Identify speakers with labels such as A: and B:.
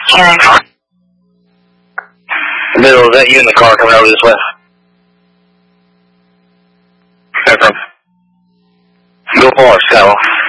A: Bill, is that you in the car coming over this way? Go forward, Skywell.